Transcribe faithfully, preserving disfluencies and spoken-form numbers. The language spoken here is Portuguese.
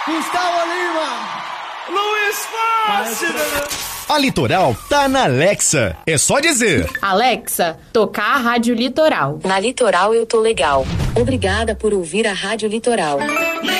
Gustavo Lima. Luiz Fácil. A Litoral tá na Alexa. É só dizer: Alexa, tocar a Rádio Litoral. Na Litoral eu tô legal. Obrigada por ouvir a Rádio Litoral.